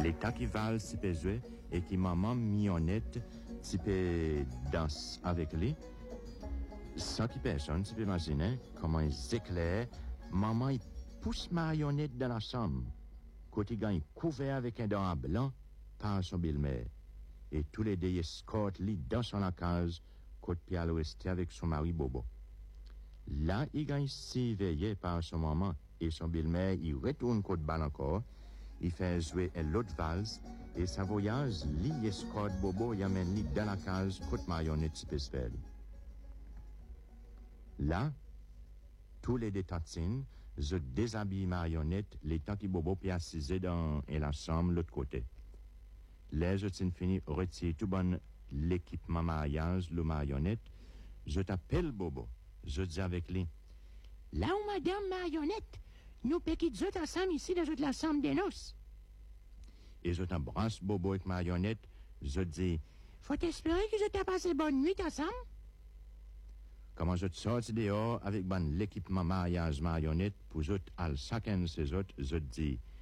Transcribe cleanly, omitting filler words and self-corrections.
L'état qui valent si peut jouer et qui maman mionnette si peut danse avec lui. Sans qui personne si peut imaginer comment ils éclairent. Maman il pousse marionnette dans la chambre. Côté gagne couvert avec un drap blanc par son belle-mère. Et tous les deux escortent lui dans son case côté pied à l'ouest avec son mari Bobo. Là, il gagne si veillé par son maman et son belle-mère, il retourne côté bal encore. Il fait jouer une autre valse et sa voyage, lui escorte Bobo et amène lui dans la case côté marionnette spéciale. Là, tous les deux tatines, je déshabille marionnette, les temps qui Bobo puis assisé dans la chambre l'autre côté. Les je fini retire tout bon l'équipement mariage, le marionnette. Je t'appelle Bobo. Je dis avec lui. Là où madame marionnette, nous péquits autres ensemble ici dans la chambre des noces. Et je t'embrasse Bobo avec marionnette. Je dis. Faut espérer que je t'ai passé bonne nuit ensemble. Comment je te sorti dehors avec bon l'équipement mariage marionnette pour je à chacun de ces autres, je dis.